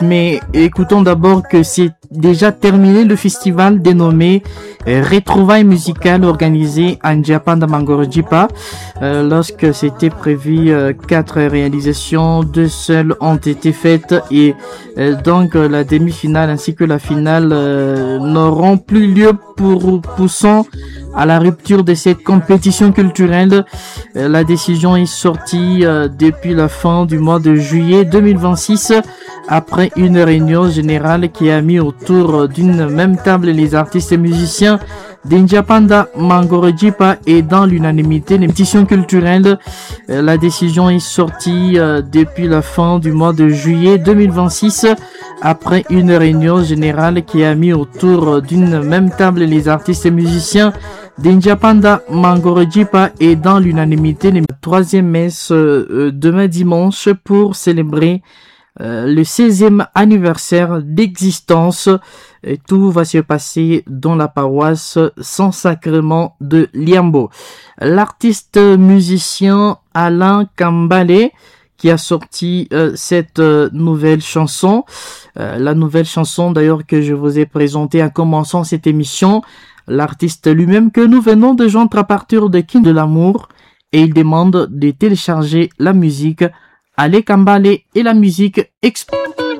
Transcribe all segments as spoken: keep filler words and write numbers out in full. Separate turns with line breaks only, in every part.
suite, mais écoutons d'abord que c'est déjà terminé le festival dénommé euh, Retrouvailles musicales organisé à Ndjapanda Mangorojipa. Euh, lorsque c'était prévu, euh, quatre réalisations, deux seules ont été faites et euh, donc euh, la demi-finale ainsi que la finale euh, n'auront plus lieu pour poussant à la rupture de cette compétition culturelle. Euh, la décision est sortie euh, depuis la fin du mois de juillet deux mille vingt-six après une réunion générale qui a mis autour d'une même table les artistes et musiciens d'Ndjapanda Mangorojipa et dans l'unanimité les compétitions culturelles. Euh, la décision est sortie euh, depuis la fin du mois de juillet deux mille vingt-six après une réunion générale qui a mis autour d'une même table les artistes et musiciens d'Ndjapanda Mangorojipa et dans l'unanimité les troisième messe euh, demain dimanche pour célébrer euh, le seizième anniversaire d'existence. Et tout va se passer dans la paroisse Saint-Sacrement de Liambo. L'artiste musicien Alain Kambale qui a sorti euh, cette euh, nouvelle chanson, euh, la nouvelle chanson d'ailleurs que je vous ai présentée en commençant cette émission. L'artiste lui-même que nous venons de joindre à partir de King de l'amour et il demande de télécharger la musique Alain Kambale et la musique exp.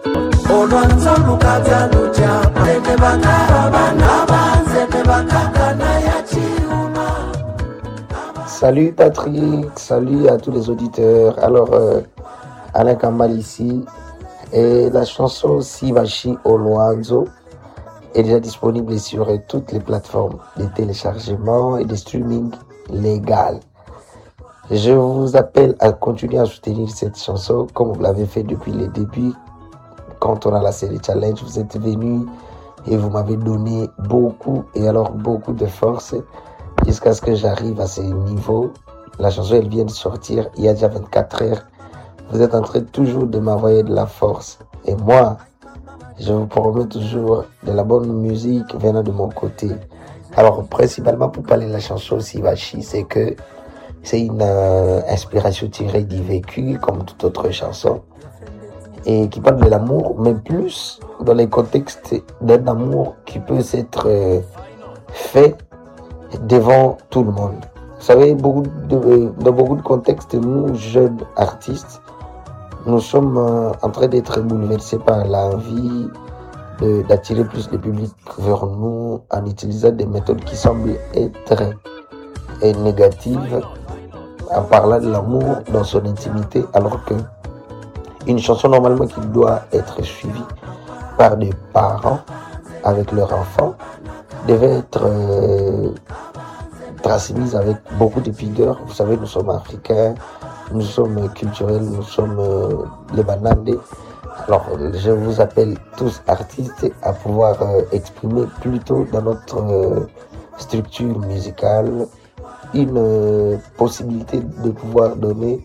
Salut Patrick, salut à tous les auditeurs. Alors, euh, Alain Kambale ici. Et la chanson Sivachi Oluanzo est déjà disponible sur toutes les plateformes de téléchargement et de streaming légal. Je vous appelle à continuer à soutenir cette chanson comme vous l'avez fait depuis le début. Quand on a la série Challenge, vous êtes venus et vous m'avez donné beaucoup et alors beaucoup de force jusqu'à ce que j'arrive à ce niveau. La chanson, elle vient de sortir il y a déjà vingt-quatre heures. Vous êtes en train toujours de m'envoyer de la force. Et moi, je vous promets toujours de la bonne musique venant de mon côté. Alors, principalement pour parler de la chanson Sivachi, c'est que c'est une euh, inspiration tirée du vécu, comme toute autre chanson. Et qui parle de l'amour, mais plus dans les contextes d'un amour qui peut être euh, fait devant tout le monde. Vous savez, beaucoup de, dans beaucoup de contextes, nous, jeunes artistes, nous sommes euh, en train d'être bouleversés par l'envie de, d'attirer plus le public vers nous en utilisant des méthodes qui semblent être euh, négatives, en parlant de l'amour dans son intimité, alors que une chanson normalement qui doit être suivie par des parents avec leurs enfants devait être euh, transmise avec beaucoup de pudeur. Vous savez, nous sommes africains, nous sommes culturels, nous sommes euh, les banandés. Alors, je vous appelle tous artistes à pouvoir euh, exprimer plutôt dans notre euh, structure musicale une euh, possibilité de pouvoir donner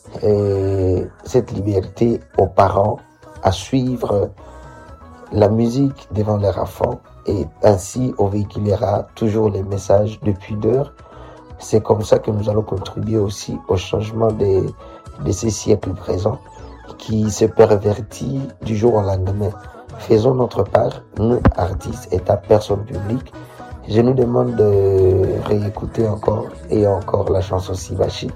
Et cette liberté aux parents à suivre la musique devant leur enfant et ainsi on véhiculera toujours les messages de pudeur. C'est comme ça que nous allons contribuer aussi au changement de, de ces siècles présents qui se pervertit du jour au lendemain. Faisons notre part, nous artistes, état, personne publique. Je nous demande de réécouter encore et encore la chanson Sivachi.